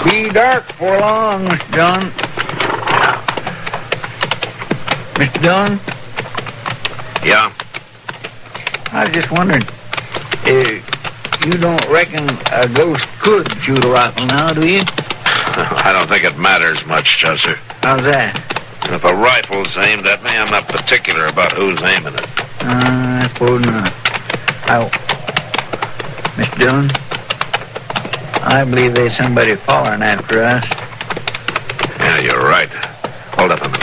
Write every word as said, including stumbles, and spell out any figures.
Be dark for long, Mister Dillon. Mister Dillon? Yeah? I was just wondering, uh, you don't reckon a ghost could shoot a rifle now, do you? I don't think it matters much, Chester. How's that? If a rifle's aimed at me, I'm not particular about who's aiming it. Uh, I suppose not. I... Mister Dillon, I believe there's somebody following after us. Yeah, you're right. Hold up a minute.